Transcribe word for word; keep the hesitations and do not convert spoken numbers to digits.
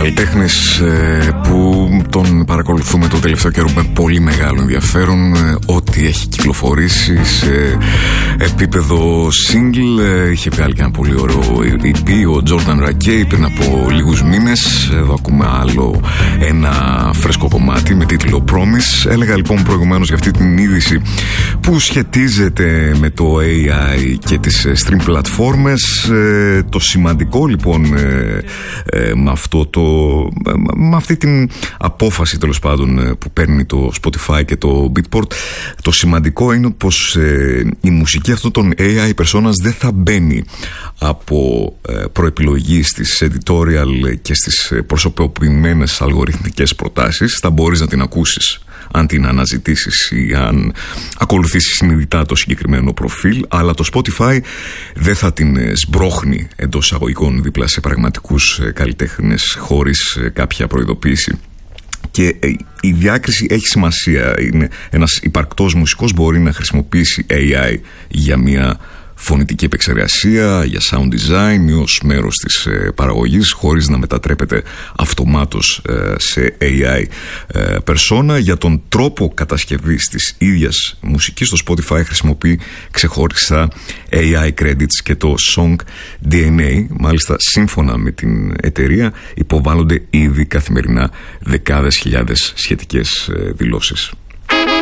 καλλιτέχνης που τον παρακολουθούμε το τελευταίο καιρό με πολύ μεγάλο ενδιαφέρον. Ό,τι έχει κυκλοφορήσει σε επίπεδο single, είχε βγάλει και ένα πολύ ωραίο ι πι ο Jordan Rakey πριν από λίγους μήνες. Εδώ ακούμε άλλο ένα φρέσκο κομμάτι με τίτλο Promise. Έλεγα λοιπόν προηγουμένως για αυτή την είδηση που σχετίζεται με το έι άι και τις stream πλατφόρμες. Το σημαντικό λοιπόν με αυτό το με αυτή την απόφαση τέλος πάντων που παίρνει το Spotify και το Beatport, το σημαντικό είναι πως ε, η μουσική αυτών των έι άι personas δεν θα μπαίνει από ε, προεπιλογή στις editorial και στις προσωποποιημένες αλγοριθμικές προτάσεις. Θα μπορείς να την ακούσεις αν την αναζητήσεις ή αν ακολουθήσεις συνειδητά το συγκεκριμένο προφίλ, αλλά το Spotify δεν θα την σμπρώχνει εντός εισαγωγικών δίπλα σε πραγματικούς καλλιτέχνες χωρίς κάποια προειδοποίηση. Και η διάκριση έχει σημασία. Είναι ένας υπαρκτός μουσικός μπορεί να χρησιμοποιήσει έι άι για μια φωνητική επεξεργασία, για sound design ή ως μέρος της ε, παραγωγής, χωρίς να μετατρέπεται αυτομάτως ε, σε έι άι ε, persona. Για τον τρόπο κατασκευής της ίδιας μουσικής, το Spotify χρησιμοποιεί ξεχωριστά έι άι credits και το Song ντι εν έι. Μάλιστα, σύμφωνα με την εταιρεία, υποβάλλονται ήδη καθημερινά δεκάδες χιλιάδες σχετικές ε, δηλώσεις.